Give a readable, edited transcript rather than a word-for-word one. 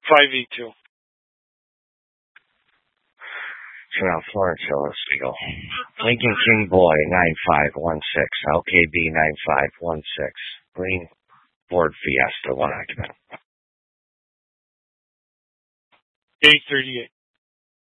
582. Now, Florence Hillis Eagle. Lincoln King Boy 9516. LKB 9516. Green Ford Fiesta 1 occupant. 838.